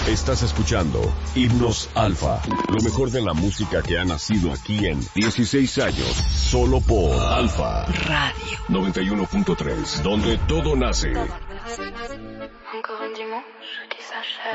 Estás escuchando Himnos Alfa, lo mejor de la música que ha nacido aquí en 16 años, solo por Alfa Radio 91.3, donde todo nace. Encore un dimanche qui s'achève.